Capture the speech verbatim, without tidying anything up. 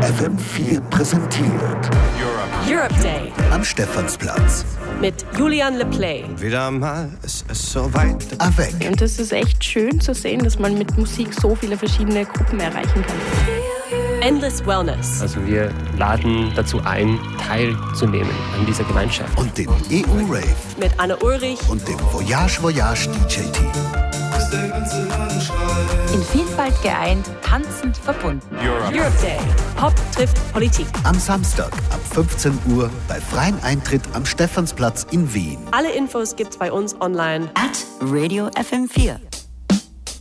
F M vier präsentiert Europe Day am Stephansplatz mit Julian Leplay. Wieder mal ist es soweit. Avec. Und das ist echt schön zu sehen, dass man mit Musik so viele verschiedene Gruppen erreichen kann. Endless Wellness. Also wir laden dazu ein, teilzunehmen an dieser Gemeinschaft. Und dem E U-Rave Mit Anne Ulrich und dem Voyage Voyage D J-Team. In Vielfalt geeint, tanzend verbunden. Europe Day. Pop trifft Politik. Am Samstag ab fünfzehn Uhr bei freiem Eintritt am Stephansplatz in Wien. Alle Infos gibt's bei uns online. At Radio F M vier.